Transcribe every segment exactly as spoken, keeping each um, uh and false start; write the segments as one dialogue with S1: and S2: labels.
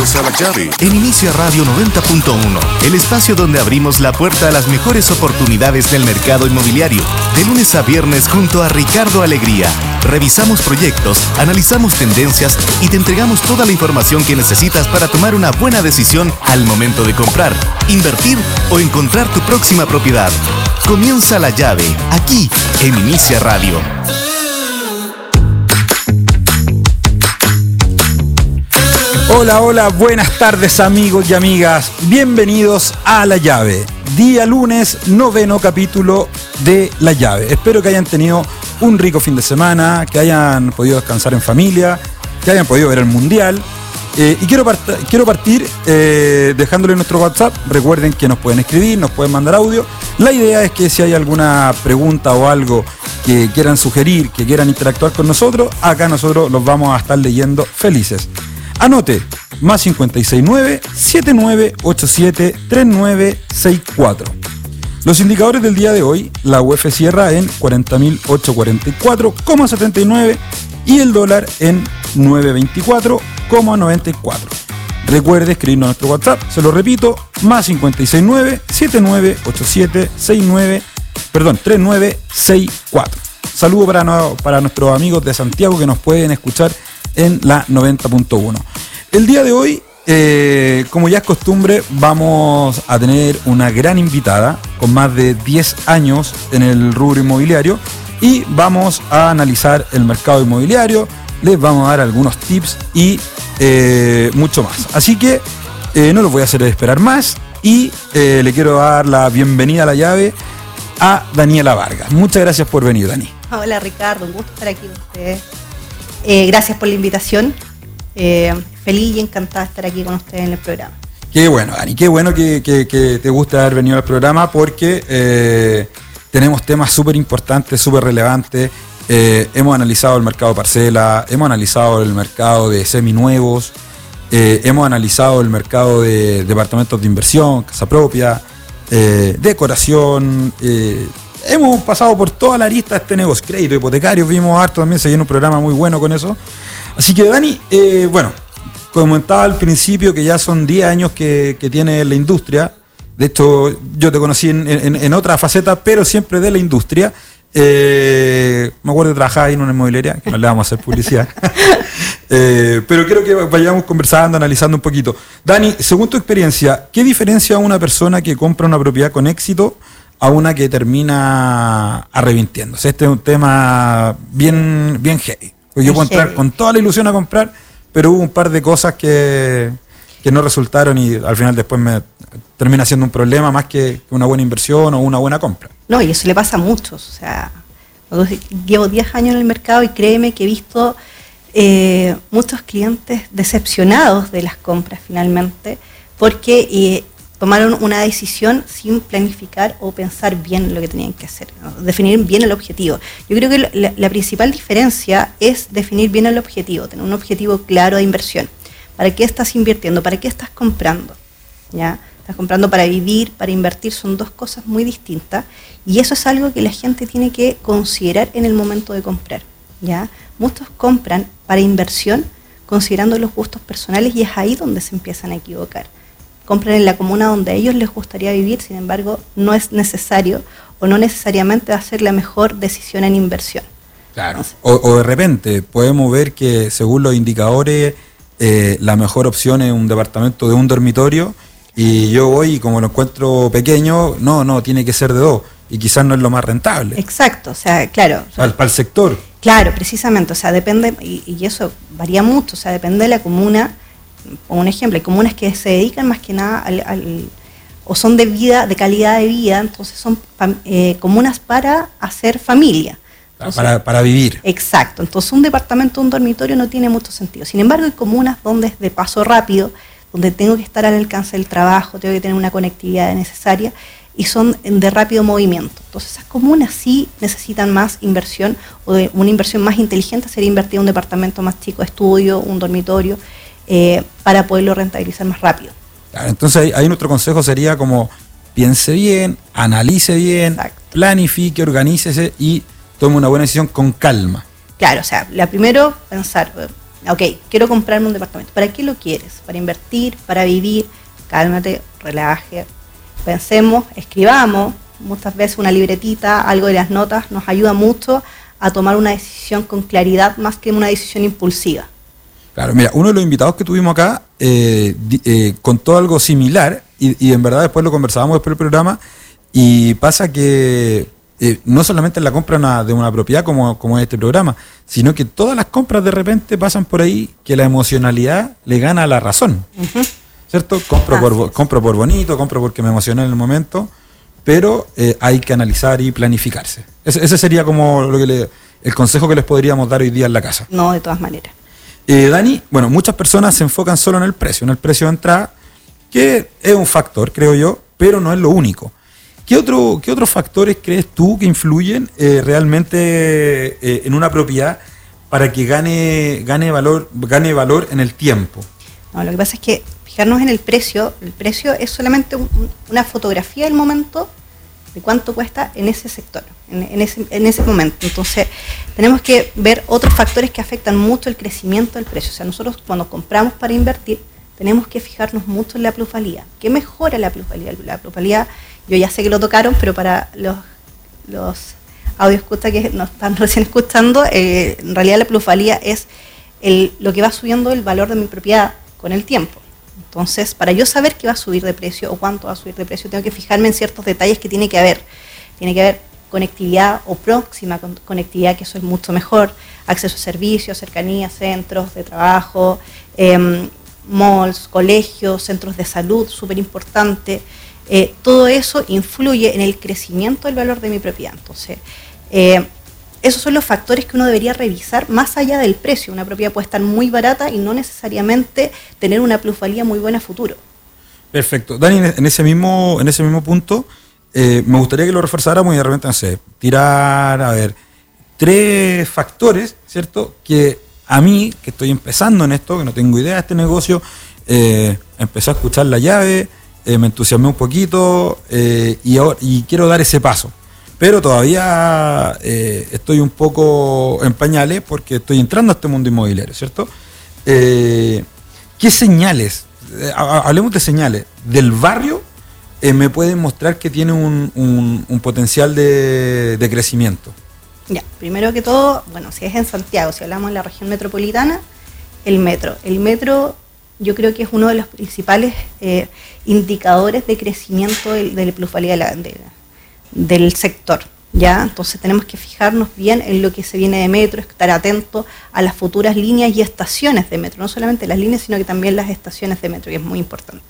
S1: Bienvenidos a La Llave.
S2: En Inicia Radio noventa punto uno, el espacio donde abrimos la puerta a las mejores oportunidades del mercado inmobiliario. De lunes a viernes junto a Ricardo Alegría. Revisamos proyectos, analizamos tendencias y te entregamos toda la información que necesitas para tomar una buena decisión al momento de comprar, invertir o encontrar tu próxima propiedad. Comienza La Llave, aquí en Inicia Radio.
S3: Hola, hola, buenas tardes amigos y amigas, bienvenidos a La Llave, día lunes, noveno capítulo de La Llave. Espero que hayan tenido un rico fin de semana, que hayan podido descansar en familia, que hayan podido ver el Mundial. Eh, y quiero, part- quiero partir eh, dejándole nuestro WhatsApp. Recuerden que nos pueden escribir, nos pueden mandar audio. La idea es que si hay alguna pregunta o algo que quieran sugerir, que quieran interactuar con nosotros, acá nosotros los vamos a estar leyendo felices. Anote, más cinco seis nueve, siete nueve ocho siete, tres nueve seis cuatro. Los indicadores del día de hoy, la U F cierra en cuarenta mil ochocientos cuarenta y cuatro coma setenta y nueve y el dólar en novecientos veinticuatro coma noventa y cuatro. Recuerde escribirnos a nuestro WhatsApp, se lo repito, más cinco seis nueve, siete nueve ocho siete, seis nueve, perdón, tres nueve seis cuatro. Saludo para, no, para nuestros amigos de Santiago que nos pueden escuchar en la noventa punto uno. El día de hoy, eh, como ya es costumbre, vamos a tener una gran invitada con más de diez años en el rubro inmobiliario y vamos a analizar el mercado inmobiliario, les vamos a dar algunos tips y eh, mucho más. Así que eh, no los voy a hacer esperar más y eh, le quiero dar la bienvenida a La Llave a Daniela Vargas. Muchas gracias por venir, Dani.
S4: Hola Ricardo, un gusto estar aquí con ustedes. Eh, gracias por la invitación. Eh, feliz y encantada de estar aquí con ustedes en el programa.
S3: Qué bueno, Dani, qué bueno que, que, que te guste haber venido al programa porque eh, tenemos temas súper importantes, súper relevantes. Eh, hemos analizado el mercado de parcela, hemos analizado el mercado de seminuevos, eh, hemos analizado el mercado de departamentos de inversión, casa propia, eh, decoración. Eh, hemos pasado por toda la lista de este negocio, crédito hipotecario, vimos harto también, se viene un programa muy bueno con eso. Así que Dani, eh, bueno, comentaba al principio que ya son diez años que, que tiene la industria. De hecho, yo te conocí en, en, en otra faceta, pero siempre de la industria. Eh, me acuerdo de trabajar ahí en una inmobiliaria, que no le vamos a hacer publicidad. eh, pero quiero que vayamos conversando, analizando un poquito. Dani, según tu experiencia, ¿qué diferencia a una persona que compra una propiedad con éxito a una que termina arrepintiéndose? Este es un tema bien, bien heavy. Yo puedo entrar con toda la ilusión a comprar, pero hubo un par de cosas que, que no resultaron y al final después me termina siendo un problema más que una buena inversión o una buena compra.
S4: No, y eso le pasa a muchos. O sea, llevo diez años en el mercado y créeme que he visto eh, muchos clientes decepcionados de las compras finalmente, porque eh, tomaron una decisión sin planificar o pensar bien lo que tenían que hacer, ¿no? Definir bien el objetivo. Yo creo que la, la principal diferencia es definir bien el objetivo, tener un objetivo claro de inversión. ¿Para qué estás invirtiendo? ¿Para qué estás comprando? ¿Ya? Estás comprando para vivir, para invertir, son dos cosas muy distintas y eso es algo que la gente tiene que considerar en el momento de comprar. ¿Ya? Muchos compran para inversión considerando los gustos personales y es ahí donde se empiezan a equivocar. Compran en la comuna donde a ellos les gustaría vivir, sin embargo, no es necesario o no necesariamente va a ser la mejor decisión en inversión.
S3: Claro. Entonces, o, o de repente podemos ver que según los indicadores eh, la mejor opción es un departamento de un dormitorio y yo voy y como lo encuentro pequeño, no, no, tiene que ser de dos y quizás no es lo más rentable.
S4: Exacto, o sea, claro. O sea,
S3: para, para el sector.
S4: Claro, precisamente, o sea, depende, y, y eso varía mucho, o sea, depende de la comuna. Pongo un ejemplo, hay comunas que se dedican más que nada al, al o son de vida, de calidad de vida, entonces son eh, comunas para hacer familia. Entonces,
S3: para, para vivir.
S4: Exacto, entonces un departamento, un dormitorio no tiene mucho sentido. Sin embargo, hay comunas donde es de paso rápido, donde tengo que estar al alcance del trabajo, tengo que tener una conectividad necesaria y son de rápido movimiento. Entonces esas comunas sí necesitan más inversión o de una inversión más inteligente sería invertir en un departamento más chico de estudio, un dormitorio, Eh, para poderlo rentabilizar más rápido.
S3: Claro, entonces ahí, ahí nuestro consejo sería como piense bien, analice bien, Exacto. planifique, organícese y tome una buena decisión con calma.
S4: Claro, o sea, la primero pensar, ok, quiero comprarme un departamento. ¿Para qué lo quieres? ¿Para invertir? ¿Para vivir? Cálmate, relaje, pensemos, escribamos. Muchas veces una libretita, algo de las notas nos ayuda mucho a tomar una decisión con claridad más que una decisión impulsiva.
S3: Claro, mira, uno de los invitados que tuvimos acá eh, eh, contó algo similar y, y en verdad después lo conversábamos después del programa y pasa que eh, no solamente en la compra una, de una propiedad como, como es este programa, sino que todas las compras de repente pasan por ahí que la emocionalidad le gana a la razón, uh-huh. ¿cierto? Compro por, compro por bonito, compro porque me emocioné en el momento, pero eh, hay que analizar y planificarse. Ese, ese sería como lo que le, el consejo que les podríamos dar hoy día en la casa.
S4: No, de todas maneras.
S3: Eh, Dani, bueno, muchas personas se enfocan solo en el precio, en el precio de entrada, que es un factor, creo yo, pero no es lo único. ¿Qué, otro, qué otros factores crees tú que influyen eh, realmente eh, en una propiedad para que gane, gane, valor, gane valor en el tiempo?
S4: No, lo que pasa es que fijarnos en el precio, el precio es solamente un, una fotografía del momento de cuánto cuesta en ese sector, en, en, ese, en ese momento. Entonces, tenemos que ver otros factores que afectan mucho el crecimiento del precio. O sea, nosotros cuando compramos para invertir, tenemos que fijarnos mucho en la plusvalía. ¿Qué mejora la plusvalía? La plusvalía, yo ya sé que lo tocaron, pero para los, los audioscuchas que nos están recién escuchando, eh, en realidad la plusvalía es el, lo que va subiendo el valor de mi propiedad con el tiempo. Entonces, para yo saber qué va a subir de precio o cuánto va a subir de precio, tengo que fijarme en ciertos detalles que tiene que haber. Tiene que haber conectividad o próxima conectividad, que eso es mucho mejor, acceso a servicios, cercanía, centros de trabajo, eh, malls, colegios, centros de salud, súper importante. Eh, todo eso influye en el crecimiento del valor de mi propiedad. Entonces, eh, esos son los factores que uno debería revisar más allá del precio. Una propiedad puede estar muy barata y no necesariamente tener una plusvalía muy buena a futuro.
S3: Perfecto. Dani, en ese mismo, en ese mismo punto, eh, me gustaría que lo reforzáramos y de repente, no sé, tirar, a ver, tres factores, ¿cierto? Que a mí, que estoy empezando en esto, que no tengo idea de este negocio, eh, empecé a escuchar La Llave, eh, me entusiasmé un poquito eh, y, ahora, y quiero dar ese paso. Pero todavía eh, estoy un poco en pañales porque estoy entrando a este mundo inmobiliario, ¿cierto? Eh, ¿Qué señales, eh, hablemos de señales, del barrio eh, me pueden mostrar que tiene un, un, un potencial de, de crecimiento?
S4: Ya, primero que todo, bueno, si es en Santiago, si hablamos de la región metropolitana, el metro. El metro yo creo que es uno de los principales eh, indicadores de crecimiento de, de la plusvalía de la, de la del sector, ¿ya? Entonces tenemos que fijarnos bien en lo que se viene de metro, estar atentos a las futuras líneas y estaciones de metro, no solamente las líneas, sino que también las estaciones de metro, y es muy importante.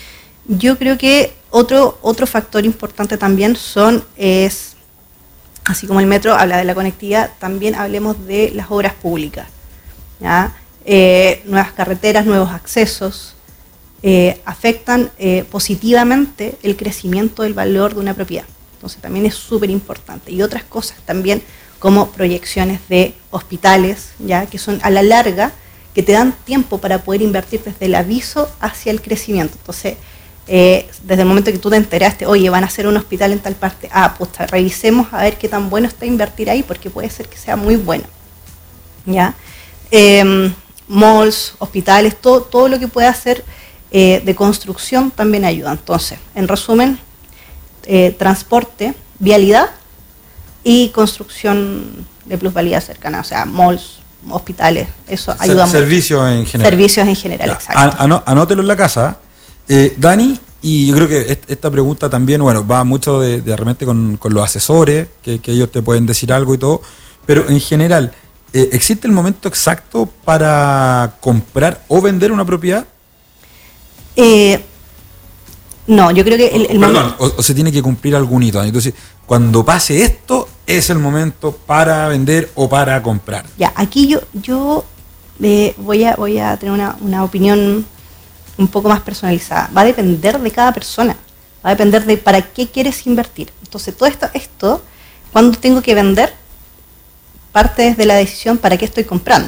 S4: Yo creo que otro, otro factor importante también son, es, así como el metro habla de la conectividad, también hablemos de las obras públicas, ¿ya? Eh, nuevas carreteras, nuevos accesos, eh, afectan eh, positivamente el crecimiento del valor de una propiedad. Entonces también es súper importante. Y otras cosas también como proyecciones de hospitales, ya que son a la larga, que te dan tiempo para poder invertir desde el aviso hacia el crecimiento. Entonces, eh, desde el momento que tú te enteraste, oye, van a hacer un hospital en tal parte, ah, pues revisemos a ver qué tan bueno está invertir ahí, porque puede ser que sea muy bueno. ¿Ya? Eh, malls, hospitales, todo, todo lo que pueda hacer eh, de construcción también ayuda. Entonces, en resumen, Eh, transporte, vialidad y construcción de plusvalía cercana, o sea, malls, hospitales, eso ayuda mucho.
S3: Servicios en general.
S4: Servicios en general, ya, exacto.
S3: An- anótelo en la casa. Eh, Dani, y yo creo que esta pregunta también, bueno, va mucho de, de repente con, con los asesores, que, que ellos te pueden decir algo y todo, pero en general, eh, ¿existe el momento exacto para comprar o vender una propiedad?
S4: Eh, No, yo creo que el, el
S3: Perdón,
S4: momento...
S3: o, o se tiene que cumplir algún hito. Entonces, cuando pase esto, es el momento para vender o para comprar.
S4: Ya, aquí yo yo eh, voy a voy a tener una, una opinión un poco más personalizada. Va a depender de cada persona. Va a depender de para qué quieres invertir. Entonces, todo esto, esto cuando tengo que vender, parte desde la decisión para qué estoy comprando.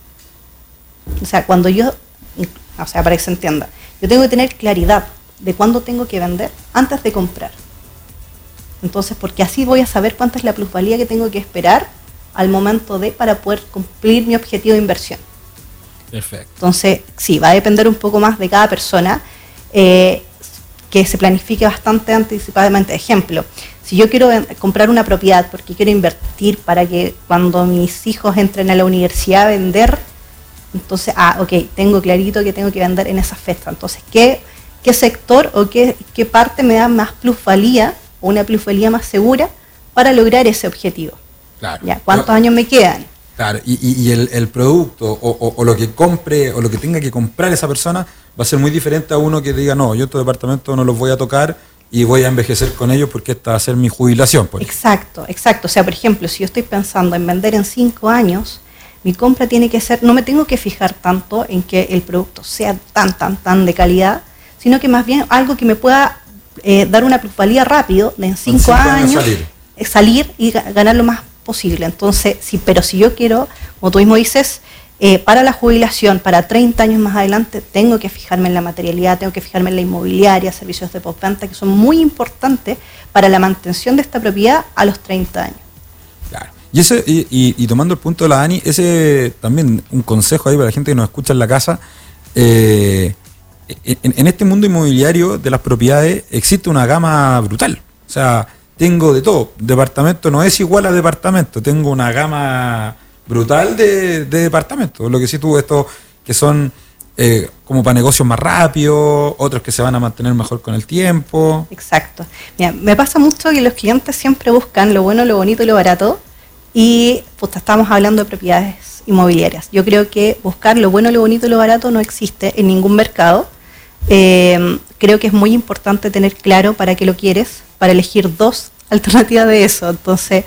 S4: O sea, cuando yo... O sea, para que se entienda. Yo tengo que tener claridad de cuándo tengo que vender antes de comprar. Entonces, porque así voy a saber cuánta es la plusvalía que tengo que esperar al momento de para poder cumplir mi objetivo de inversión.
S3: Perfecto.
S4: Entonces, sí, va a depender un poco más de cada persona, eh, que se planifique bastante anticipadamente. Ejemplo, si yo quiero comprar una propiedad porque quiero invertir para que cuando mis hijos entren a la universidad a vender, entonces, ah, ok, tengo clarito que tengo que vender en esa fecha. Entonces, ¿qué, qué sector o qué, qué parte me da más plusvalía o una plusvalía más segura para lograr ese objetivo?
S3: Claro.
S4: ¿Ya? ¿Cuántos
S3: Claro.
S4: años me quedan?
S3: Claro, y, y, y el, el producto o, o, o lo que compre o lo que tenga que comprar esa persona va a ser muy diferente a uno que diga, no, yo estos departamentos no los voy a tocar y voy a envejecer con ellos porque esta va a ser mi jubilación. Pues.
S4: Exacto, exacto. O sea, por ejemplo, si yo estoy pensando en vender en cinco años, mi compra tiene que ser, no me tengo que fijar tanto en que el producto sea tan, tan, tan de calidad, sino que más bien algo que me pueda eh, dar una plusvalía rápido de en cinco,
S3: cinco años
S4: años,
S3: salir.
S4: eh, salir y ga- ganar lo más posible. Entonces, sí, pero si yo quiero, como tú mismo dices, eh, para la jubilación, para treinta años más adelante, tengo que fijarme en la materialidad, tengo que fijarme en la inmobiliaria, servicios de postventa, que son muy importantes para la mantención de esta propiedad a los treinta años.
S3: Claro. Y, ese, y, y, y tomando el punto de la Dani, ese también un consejo ahí para la gente que nos escucha en la casa. Eh, en, en este mundo inmobiliario de las propiedades existe una gama brutal. O sea, tengo de todo. Departamento no es igual a departamento. Tengo una gama brutal de, de departamentos. Lo que sí tú, estos que son eh, como para negocios más rápidos, otros que se van a mantener mejor con el tiempo.
S4: Exacto. Mira, me pasa mucho que los clientes siempre buscan lo bueno, lo bonito y lo barato. Y pues estamos hablando de propiedades inmobiliarias. Yo creo que buscar lo bueno, lo bonito y lo barato no existe en ningún mercado. Eh, creo que es muy importante tener claro para qué lo quieres, para elegir dos alternativas de eso. Entonces,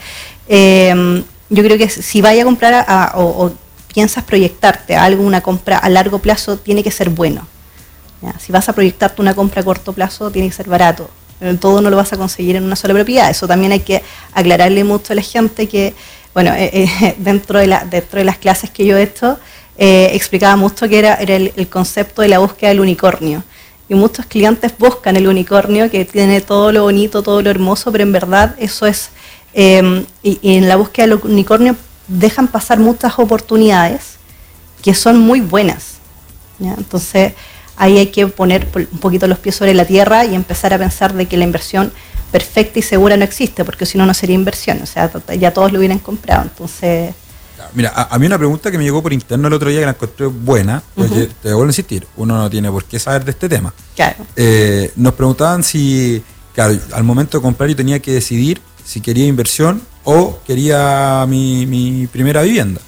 S4: eh, yo creo que si vaya a comprar a, a, o, o piensas proyectarte a algo, una compra a largo plazo, tiene que ser bueno. ¿Ya? Si vas a proyectarte una compra a corto plazo, tiene que ser barato. Pero todo no lo vas a conseguir en una sola propiedad. Eso también hay que aclararle mucho a la gente que, bueno, eh, eh, dentro, de la, dentro de las clases que yo he hecho, eh, explicaba mucho que era, era el, el concepto de la búsqueda del unicornio. Y muchos clientes buscan el unicornio que tiene todo lo bonito, todo lo hermoso, pero en verdad eso es, eh, y, y en la búsqueda del unicornio dejan pasar muchas oportunidades que son muy buenas. ¿Ya? Entonces ahí hay que poner un poquito los pies sobre la tierra y empezar a pensar de que la inversión perfecta y segura no existe, porque si no, no sería inversión. O sea, ya todos lo hubieran comprado. Entonces...
S3: Mira, a, a mí una pregunta que me llegó por interno el otro día que la encontré buena, porque uh-huh. te vuelvo a insistir, uno no tiene por qué saber de este tema.
S4: Claro.
S3: Eh, nos preguntaban si, claro, al momento de comprar yo tenía que decidir si quería inversión o quería mi, mi primera vivienda.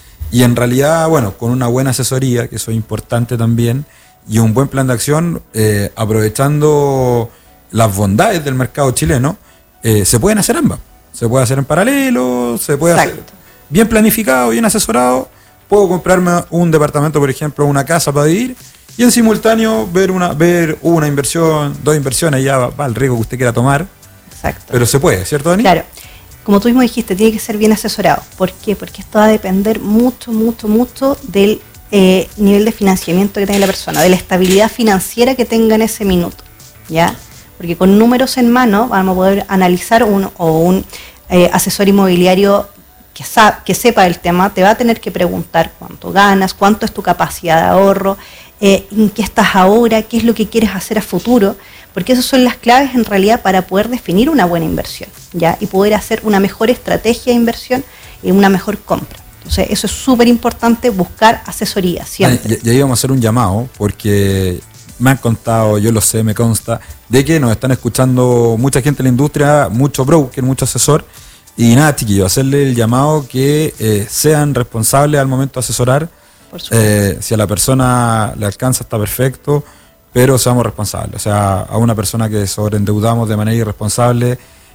S3: Y en realidad, bueno, con una buena asesoría, que eso es importante también, y un buen plan de acción, eh, aprovechando las bondades del mercado chileno, eh, se pueden hacer ambas. Se puede hacer en paralelo, se puede
S4: Exacto.
S3: hacer bien planificado, bien asesorado. Puedo comprarme un departamento, por ejemplo, una casa para vivir, y en simultáneo ver una ver una inversión, dos inversiones, ya va, va el riesgo que usted quiera tomar.
S4: Exacto.
S3: Pero se puede, ¿cierto, Dani?
S4: Claro. Como tú mismo dijiste, tiene que ser bien asesorado. ¿Por qué? Porque esto va a depender mucho, mucho, mucho del eh, nivel de financiamiento que tenga la persona, de la estabilidad financiera que tenga en ese minuto, ¿ya? Porque con números en mano vamos a poder analizar un, o un eh, asesor inmobiliario que, sa- que sepa el tema, te va a tener que preguntar cuánto ganas, cuánto es tu capacidad de ahorro, eh, en qué estás ahora, qué es lo que quieres hacer a futuro, porque esas son las claves en realidad para poder definir una buena inversión, ¿ya? Y poder hacer una mejor estrategia de inversión y una mejor compra. Entonces, eso es súper importante, buscar asesoría siempre.
S3: Ya, ya íbamos a hacer un llamado, porque me han contado, yo lo sé, me consta, de que nos están escuchando mucha gente en la industria, mucho broker, mucho asesor, y nada, chiquillos, hacerle el llamado que eh, sean responsables al momento de asesorar.
S4: Por supuesto.
S3: Eh, si a la persona le alcanza está perfecto, pero seamos responsables. O sea, a una persona que sobreendeudamos de manera irresponsable,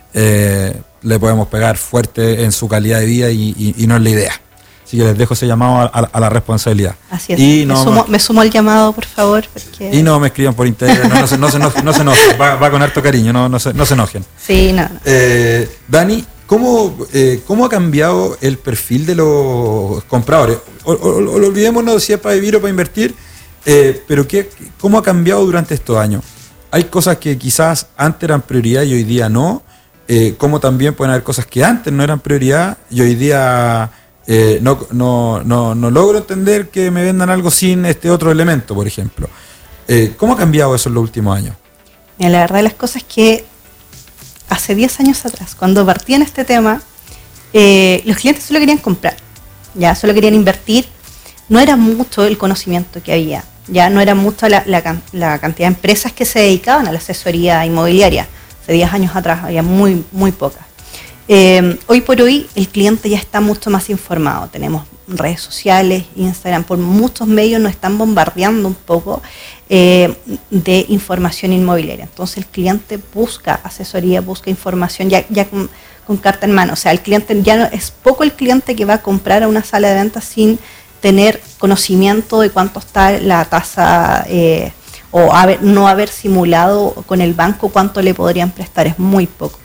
S3: eh, le podemos pegar fuerte en su calidad de vida y, y, y no es la idea. Así que les dejo ese llamado a, a, a la responsabilidad.
S4: Así es.
S3: Y
S4: me,
S3: no,
S4: sumo, me sumo al llamado, por favor. Porque...
S3: Y no me escriban por internet, no, no, se, no, se, no, no se enojen, va, va con harto cariño, no, no, se, no se enojen.
S4: Sí, no. no.
S3: Eh, Dani, ¿cómo, eh, ¿cómo ha cambiado el perfil de los compradores? O, o, o, olvidémonos si es para vivir o para invertir, eh, pero ¿qué, ¿cómo ha cambiado durante estos años? Hay cosas que quizás antes eran prioridad y hoy día no, eh, como también pueden haber cosas que antes no eran prioridad y hoy día eh, no, no, no, no logro entender que me vendan algo sin este otro elemento, por ejemplo. Eh, ¿Cómo ha cambiado eso en los últimos años?
S4: Mira, la verdad de las cosas es que hace diez años atrás, cuando partí en este tema, eh, los clientes solo querían comprar, ya solo querían invertir. No era mucho el conocimiento que había, ya no era mucho la, la, la cantidad de empresas que se dedicaban a la asesoría inmobiliaria. Hace diez años atrás había muy, muy pocas. Eh, hoy por hoy el cliente ya está mucho más informado. Tenemos redes sociales, Instagram, por muchos medios nos están bombardeando un poco eh, de información inmobiliaria. Entonces el cliente busca asesoría, busca información ya, ya con, con carta en mano. O sea, el cliente ya no es poco el cliente que va a comprar a una sala de ventas sin tener conocimiento de cuánto está la tasa eh, o haber, no haber simulado con el banco cuánto le podrían prestar. Es muy poco.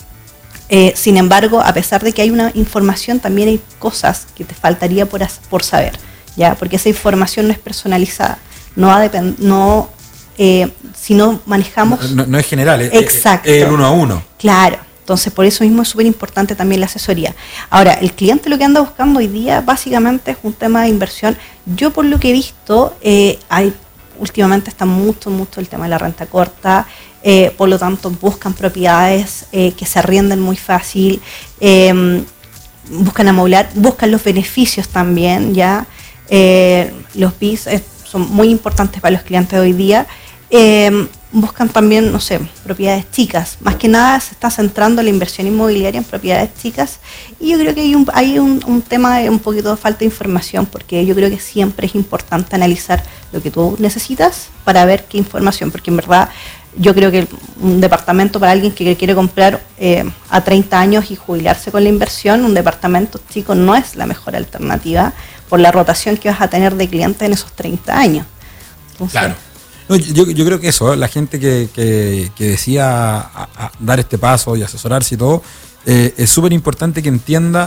S4: Eh, sin embargo, a pesar de que hay una información, también hay cosas que te faltaría por, por saber, ¿ya? Porque esa información no es personalizada, no va a depend- no, eh, si no manejamos...
S3: No, no, no es general, es,
S4: exacto,
S3: es el uno a uno.
S4: Claro, entonces por eso mismo es súper importante también la asesoría. Ahora, el cliente lo que anda buscando hoy día básicamente es un tema de inversión. Yo por lo que he visto, eh, hay últimamente está mucho, mucho el tema de la renta corta. Eh, por lo tanto buscan propiedades eh, que se arrienden muy fácil, eh, buscan amoblar, buscan los beneficios también, ya eh, los B I S eh, son muy importantes para los clientes de hoy día, eh, buscan también, no sé, propiedades chicas, más que nada se está centrando la inversión inmobiliaria en propiedades chicas, y yo creo que hay un, hay un, un tema de un poquito de falta de información, porque yo creo que siempre es importante analizar lo que tú necesitas para ver qué información, porque en verdad yo creo que un departamento para alguien que quiere comprar eh, a treinta años y jubilarse con la inversión, un departamento chico no es la mejor alternativa por la rotación que vas a tener de clientes en esos treinta años. Entonces,
S3: claro. No, yo, yo creo que eso, la gente que, que, que decía a, a dar este paso y asesorarse y todo, eh, es súper importante que entienda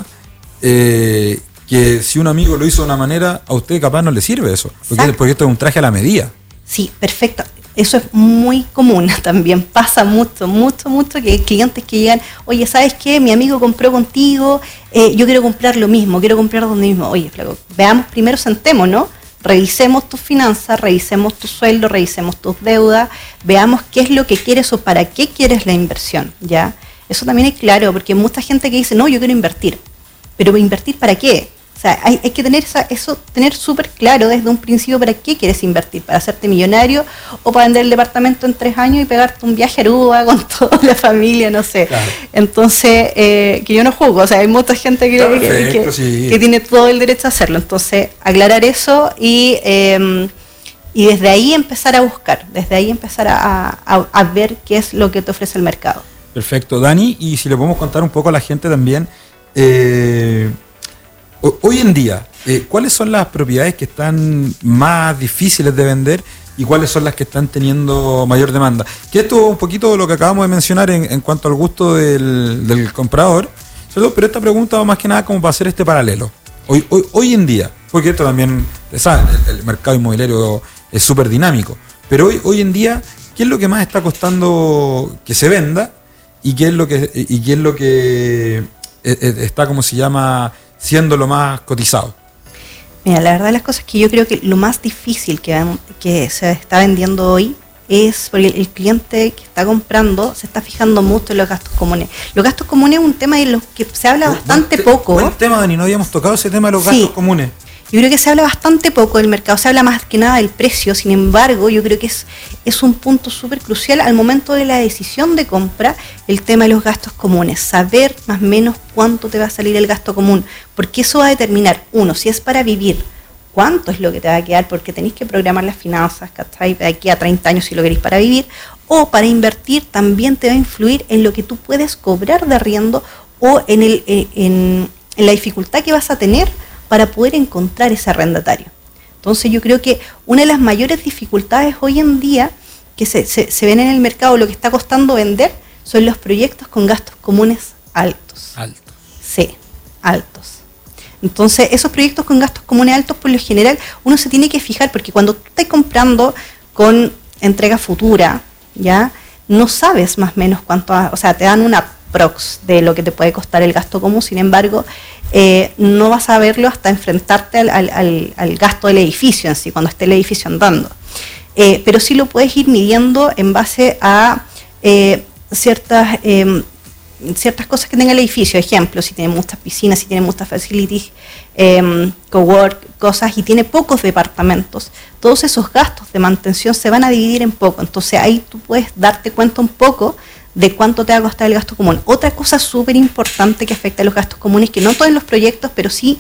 S3: eh, que si un amigo lo hizo de una manera, a usted capaz no le sirve eso, porque, porque esto es un traje a la medida.
S4: Sí, perfecto. Eso es muy común también, pasa mucho, mucho, mucho, que hay clientes que llegan, oye, ¿sabes qué? Mi amigo compró contigo, eh, yo quiero comprar lo mismo, quiero comprar donde mismo. Oye, flaco, veamos primero, sentémonos, ¿no? Revisemos tus finanzas, revisemos tu sueldo, revisemos tus deudas, veamos qué es lo que quieres o para qué quieres la inversión, ¿ya? Eso también es claro, porque hay mucha gente que dice, no, yo quiero invertir, pero ¿invertir para qué? O sea, hay, hay que tener esa, eso, tener súper claro desde un principio para qué quieres invertir, para hacerte millonario o para vender el departamento en tres años y pegarte un viaje a Aruba con toda la familia, no sé. Claro. Entonces, eh, que yo no juzgo, o sea, hay mucha gente que, claro, que, perfecto, que, sí. que tiene todo el derecho a hacerlo. Entonces, aclarar eso y, eh, y desde ahí empezar a buscar, desde ahí empezar a, a, a ver qué es lo que te ofrece el mercado.
S3: Perfecto, Dani, y si le podemos contar un poco a la gente también, eh, hoy en día, eh, ¿cuáles son las propiedades que están más difíciles de vender y cuáles son las que están teniendo mayor demanda? Que esto es un poquito lo que acabamos de mencionar en, en cuanto al gusto del, del comprador, ¿cierto? Pero esta pregunta va más que nada como para hacer este paralelo. Hoy, hoy, hoy en día, porque esto también, ¿saben? El, el mercado inmobiliario es súper dinámico, pero hoy, hoy en día, ¿qué es lo que más está costando que se venda y qué es lo que, y qué es lo que está, como se llama, siendo lo más cotizado?
S4: Mira, la verdad de las cosas es que yo creo que lo más difícil que, que se está vendiendo hoy es porque el, el cliente que está comprando se está fijando mucho en los gastos comunes. Los gastos comunes es un tema de los que se habla bastante
S3: buen,
S4: poco.
S3: Buen tema, Dani, no habíamos tocado ese tema de los
S4: sí.
S3: gastos comunes.
S4: Yo creo que se habla bastante poco del mercado, se habla más que nada del precio, sin embargo, yo creo que es, es un punto súper crucial al momento de la decisión de compra, el tema de los gastos comunes, saber más o menos cuánto te va a salir el gasto común, porque eso va a determinar, uno, si es para vivir, cuánto es lo que te va a quedar, porque tenéis que programar las finanzas, ¿cachai? De aquí a treinta años si lo queréis para vivir, o para invertir también te va a influir en lo que tú puedes cobrar de arriendo o en, el, en, en la dificultad que vas a tener para poder encontrar ese arrendatario. Entonces yo creo que una de las mayores dificultades hoy en día que se, se, se ven en el mercado, lo que está costando vender, son los proyectos con gastos comunes altos.
S3: Altos.
S4: Sí, altos. Entonces esos proyectos con gastos comunes altos, por lo general, uno se tiene que fijar, porque cuando tú estás comprando con entrega futura, ya no sabes más o menos cuánto, o sea, te dan una prox de lo que te puede costar el gasto común. Sin embargo, eh, no vas a verlo hasta enfrentarte al, al, al, al gasto del edificio en sí, cuando esté el edificio andando. Eh, pero sí lo puedes ir midiendo en base a eh, ciertas... Eh, ciertas cosas que tenga el edificio, ejemplo, si tiene muchas piscinas, si tiene muchas facilities, eh, cowork, cosas, y tiene pocos departamentos, todos esos gastos de mantención se van a dividir en poco. Entonces ahí tú puedes darte cuenta un poco de cuánto te va a costar el gasto común. Otra cosa súper importante que afecta a los gastos comunes, que no todos los proyectos, pero sí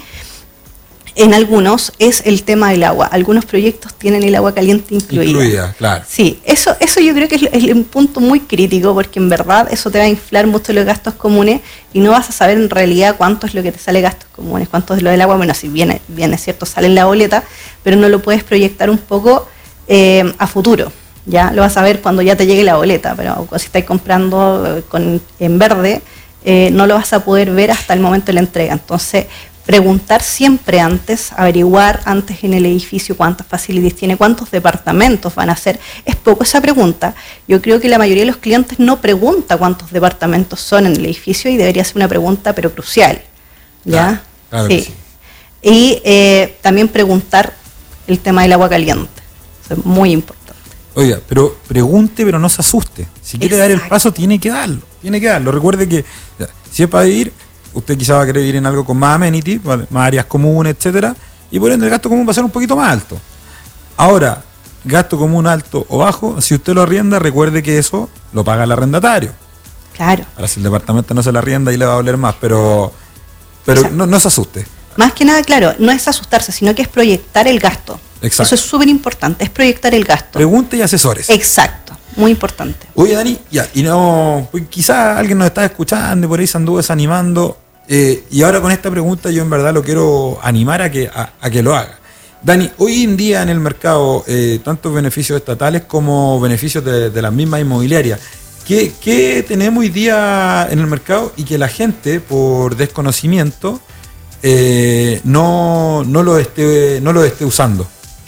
S4: en algunos, es el tema del agua. Algunos proyectos tienen el agua caliente incluida.
S3: Incluida, claro.
S4: Sí, eso, eso yo creo que es, es un punto muy crítico, porque en verdad eso te va a inflar mucho los gastos comunes y no vas a saber en realidad cuánto es lo que te sale gastos comunes, cuánto es lo del agua. Bueno, si bien, bien es cierto, sale en la boleta, pero no lo puedes proyectar un poco eh, a futuro. Ya lo vas a ver cuando ya te llegue la boleta, pero si estáis comprando con, en verde, eh, no lo vas a poder ver hasta el momento de la entrega. Entonces, preguntar siempre antes, averiguar antes en el edificio cuántas facilities tiene, cuántos departamentos van a ser. Es poco esa pregunta. Yo creo que la mayoría de los clientes no pregunta cuántos departamentos son en el edificio, y debería ser una pregunta, pero crucial. ¿Ya?
S3: Claro, claro
S4: sí.
S3: que sí.
S4: Y eh, también preguntar el tema del agua caliente. Eso es muy importante.
S3: Oiga, pero pregunte, pero no se asuste. Si quiere
S4: Exacto.
S3: dar el paso, tiene que darlo. Tiene que darlo. Recuerde que ya, si es para ir, usted quizá va a querer ir en algo con más amenities, ¿vale? Más áreas comunes, etcétera, y por ende el gasto común va a ser un poquito más alto. Ahora, gasto común alto o bajo, si usted lo arrienda, recuerde que eso lo paga el arrendatario.
S4: Claro.
S3: Ahora, si el departamento no se le arrienda, ahí le va a doler más, pero, pero no, no se asuste.
S4: Más que nada, claro, no es asustarse, sino que es proyectar el gasto.
S3: Exacto.
S4: Eso es súper importante, es proyectar el gasto.
S3: Pregunte y asesores.
S4: Exacto, muy importante.
S3: Oye, Dani, ya, y no, pues quizás alguien nos está escuchando y por ahí se anduvo desanimando, eh, y ahora con esta pregunta yo en verdad lo quiero animar a que, a, a que lo haga. Dani, hoy en día en el mercado, eh, tantos beneficios estatales como beneficios de, de las mismas inmobiliarias, ¿qué, ¿qué tenemos hoy día en el mercado y que la gente, por desconocimiento, eh, no, no, lo esté, no lo esté usando?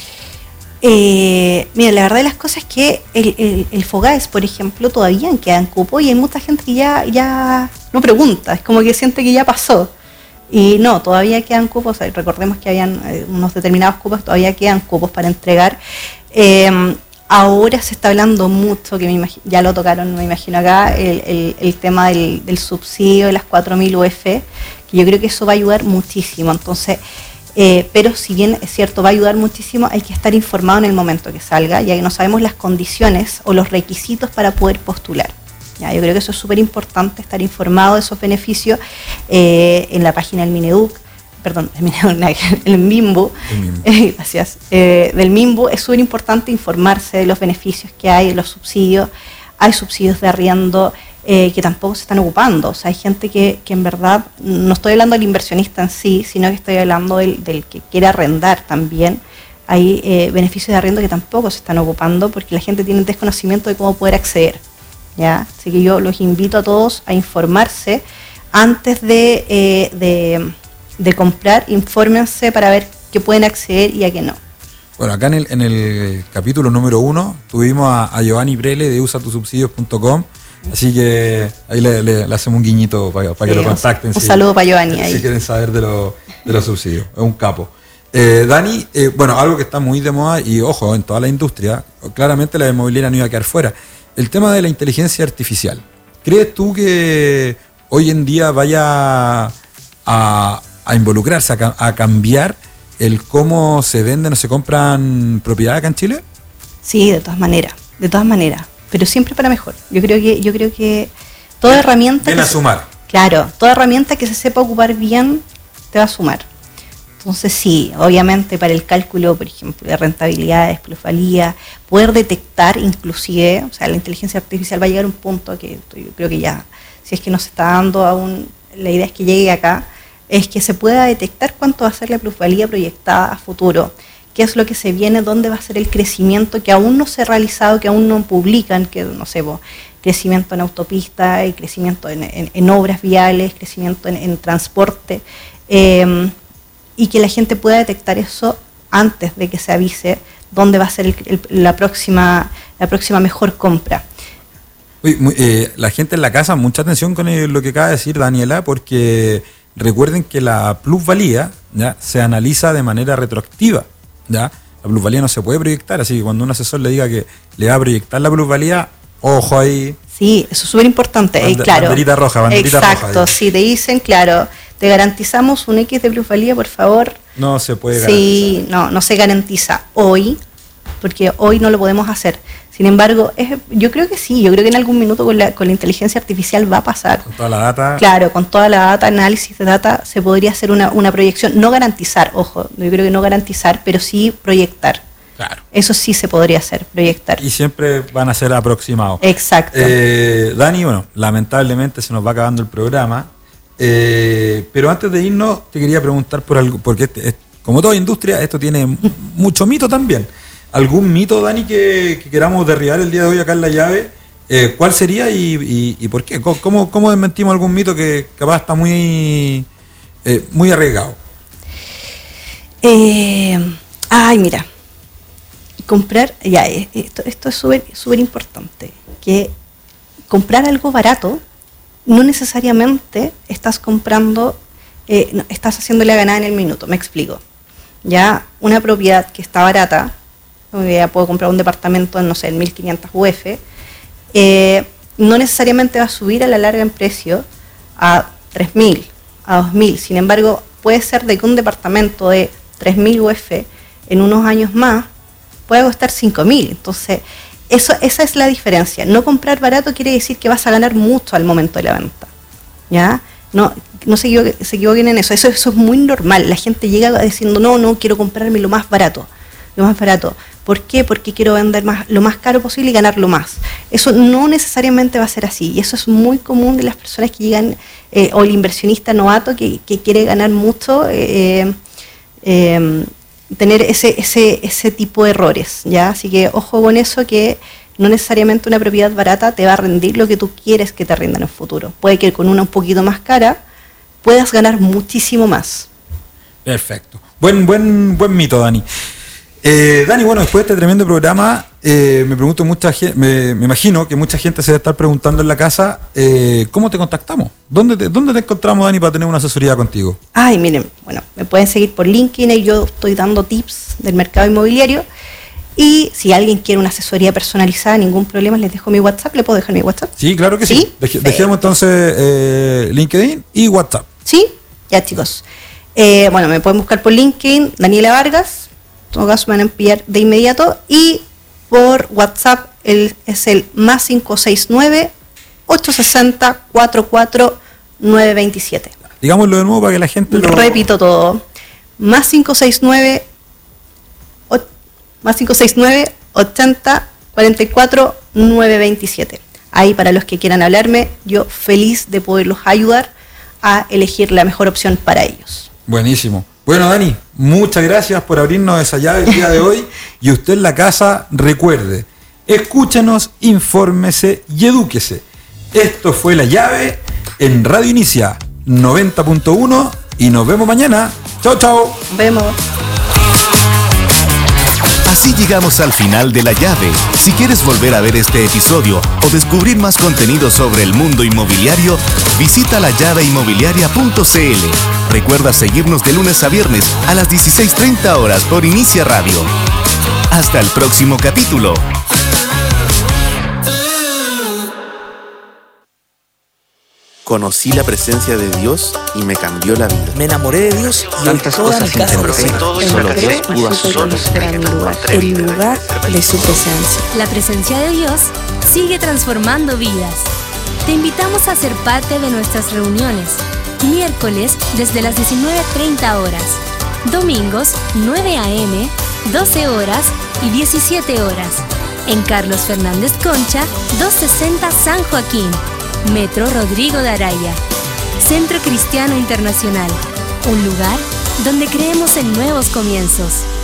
S4: Eh, mira, la verdad de las cosas es que el, el, el Fogaes, por ejemplo, todavía queda en cupo, y hay mucha gente que ya, ya no pregunta, es como que siente que ya pasó. Y no, todavía quedan cupos. Recordemos que habían eh, unos determinados cupos, todavía quedan cupos para entregar. Eh, ahora se está hablando mucho, que me imagino, ya lo tocaron, me imagino acá, el, el, el tema del, del subsidio de las cuatro mil U F, que yo creo que eso va a ayudar muchísimo. Entonces, eh, pero si bien es cierto, va a ayudar muchísimo, hay que estar informado en el momento que salga, ya que no sabemos las condiciones o los requisitos para poder postular. Ya, yo creo que eso es súper importante, estar informado de esos beneficios eh, en la página del Mineduc, perdón, el, Mineduc, el MIMBU,
S3: El MIMBU.
S4: eh, gracias, eh, del MIMBU. Es súper importante informarse de los beneficios que hay, de los subsidios. Hay subsidios de arriendo eh, que tampoco se están ocupando. O sea, hay gente que, que en verdad, no estoy hablando del inversionista en sí, sino que estoy hablando del, del que quiere arrendar también. Hay eh, beneficios de arriendo que tampoco se están ocupando porque la gente tiene desconocimiento de cómo poder acceder. ¿Ya? Así que yo los invito a todos a informarse antes de, eh, de, de comprar. Infórmense para ver qué pueden acceder y a qué no.
S3: Bueno, acá en el, en el capítulo número uno tuvimos a, a Giovanni Prele de usa tus subsidios punto com, así que ahí le, le, le hacemos un guiñito para, para que
S4: Sí,
S3: lo contacten.
S4: un
S3: si,
S4: saludo para Giovanni ahí.
S3: Si quieren saber de, lo, de los subsidios, es un capo. Eh, Dani, eh, bueno, algo que está muy de moda y ojo, en toda la industria, claramente la inmobiliaria no iba a quedar fuera. El tema de la inteligencia artificial. ¿Crees tú que hoy en día vaya a, a involucrarse, a, a cambiar el cómo se venden o se compran propiedades acá en Chile?
S4: Sí, de todas maneras, de todas maneras, pero siempre para mejor. Yo creo que, yo creo que toda herramienta...
S3: Viene
S4: que
S3: a sumar.
S4: Se, claro, toda herramienta que se sepa ocupar bien te va a sumar. Entonces sí, obviamente para el cálculo, por ejemplo, de rentabilidades, plusvalía, poder detectar inclusive, o sea, la inteligencia artificial va a llegar a un punto que yo creo que ya, si es que no se está dando aún, la idea es que llegue acá, es que se pueda detectar cuánto va a ser la plusvalía proyectada a futuro, qué es lo que se viene, dónde va a ser el crecimiento que aún no se ha realizado, que aún no publican, que no sé, vos, crecimiento en autopista, y crecimiento en, en, en obras viales, crecimiento en, en transporte, eh, y que la gente pueda detectar eso antes de que se avise dónde va a ser el, el, la próxima la próxima mejor compra.
S3: Uy, muy, eh, la gente en la casa, mucha atención con el- lo que acaba de decir Daniela, porque recuerden que la plusvalía, ¿ya?, se analiza de manera retroactiva, ¿ya? La plusvalía no se puede proyectar, así que cuando un asesor le diga que le va a proyectar la plusvalía, ojo ahí.
S4: Sí, eso es súper importante.
S3: Bande-
S4: eh, claro.
S3: banderita roja, banderita roja
S4: Exacto,
S3: ahí.
S4: si te dicen, claro, te garantizamos un X de plusvalía, por favor.
S3: No se puede
S4: Sí, no, no se garantiza hoy, porque hoy no lo podemos hacer. Sin embargo, es, yo creo que sí, yo creo que en algún minuto con la, con la inteligencia artificial va a pasar.
S3: Con toda la data.
S4: Claro, con toda la data, análisis de data, se podría hacer una, una proyección, no garantizar, ojo, yo creo que no garantizar, pero sí proyectar.
S3: Claro.
S4: Eso sí se podría hacer, proyectar.
S3: Y siempre van a ser aproximados.
S4: Exacto.
S3: Eh, Dani, bueno, lamentablemente se nos va acabando el programa, eh, pero antes de irnos te quería preguntar por algo, porque este- es- como toda industria, esto tiene m- mucho mito también. ¿Algún mito, Dani, que, que queramos derribar el día de hoy acá en La Llave? Eh, ¿Cuál sería y, y- y por qué? ¿Cómo- ¿Cómo, cómo desmentimos algún mito que capaz está muy, eh, muy arriesgado?
S4: Eh, ay, mira, comprar, ya, eh, esto, esto es súper súper importante, que comprar algo barato no necesariamente estás comprando, eh, no, estás haciéndole a ganar en el minuto, me explico. Ya una propiedad que está barata, ya puedo comprar un departamento en, no sé, en mil quinientos U F, eh, no necesariamente va a subir a la larga en precio a tres mil, a dos mil. Sin embargo, puede ser de que un departamento de tres mil U F en unos años más puede costar cinco mil. Entonces, eso, esa es la diferencia. No comprar barato quiere decir que vas a ganar mucho al momento de la venta. ¿Ya? No, no se equivoquen, se equivoquen en eso. eso. Eso es muy normal. La gente llega diciendo, no, no, quiero comprarme lo más barato. Lo más barato. ¿Por qué? Porque quiero vender más, lo más caro posible y ganarlo más. Eso no necesariamente va a ser así. Y eso es muy común de las personas que llegan, eh, o el inversionista novato que, que quiere ganar mucho, eh, eh, tener ese, ese, ese tipo de errores, ¿ya? Así que ojo con eso, que no necesariamente una propiedad barata te va a rendir lo que tú quieres que te rinda en el futuro. Puede que con una un poquito más cara puedas ganar muchísimo más.
S3: Perfecto. Buen, buen, buen mito, Dani. Eh, Dani, bueno, después de este tremendo programa, eh, me pregunto mucha gente, me, me imagino que mucha gente se debe estar preguntando en la casa, eh, ¿cómo te contactamos? ¿Dónde te, ¿Dónde te encontramos, Dani, para tener una asesoría contigo?
S4: Ay, miren, bueno, me pueden seguir por LinkedIn, y yo estoy dando tips del mercado inmobiliario. Y si alguien quiere una asesoría personalizada, ningún problema, les dejo mi WhatsApp. ¿Le puedo dejar mi WhatsApp?
S3: Sí, claro que sí.
S4: ¿Sí?
S3: Deje-
S4: Sí.
S3: Dejemos entonces eh, LinkedIn y WhatsApp.
S4: ¿Sí? Ya, chicos. Eh, bueno, me pueden buscar por LinkedIn, Daniela Vargas. En todo caso, me van a enviar de inmediato. Y por WhatsApp el, es el más cinco seis nueve, ocho seis cero, cuatro cuatro nueve dos siete.
S3: Digámoslo de nuevo para que la gente lo...
S4: Repito todo. Más cinco seis nueve, o- más cinco seis nueve, ochenta, cuarenta y cuatro, nueve veintisiete. Ahí, para los que quieran hablarme, yo feliz de poderlos ayudar a elegir la mejor opción para ellos.
S3: Buenísimo. Bueno, Dani, muchas gracias por abrirnos esa llave el día de hoy. Y usted en la casa, recuerde, escúchenos, infórmese y edúquese. Esto fue La Llave en Radio Inicia noventa punto uno y nos vemos mañana. Chao, chao.
S4: Nos vemos.
S2: Así llegamos al final de La Llave. Si quieres volver a ver este episodio o descubrir más contenido sobre el mundo inmobiliario, visita la llave inmobiliaria punto c l. Recuerda seguirnos de lunes a viernes a las dieciséis treinta horas por Inicia Radio. Hasta el próximo capítulo.
S1: Conocí la presencia de Dios y me cambió la vida.
S5: Me enamoré de Dios y hoy
S1: Tantas
S5: toda mi
S1: cosas
S5: casa lo
S1: imperfectas,
S5: sabe.
S1: solo Dios pudo hacerlas.
S6: El lugar de su presencia.
S7: La presencia de Dios sigue transformando vidas. Te invitamos a ser parte de nuestras reuniones. Miércoles desde las diecinueve treinta horas. Domingos nueve a eme, doce horas y diecisiete horas. En Carlos Fernández Concha, doscientos sesenta San Joaquín. Metro Rodrigo de Araya. Centro Cristiano Internacional. Un lugar donde creemos en nuevos comienzos.